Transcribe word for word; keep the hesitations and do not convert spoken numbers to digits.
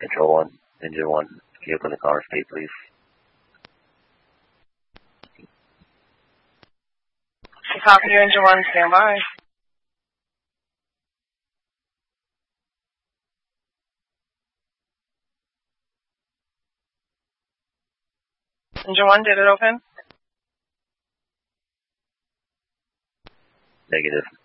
Control one, Engine one, can you open the car speed, please? Copy you, Engine one, stand by. Engine one, did it open? Negative.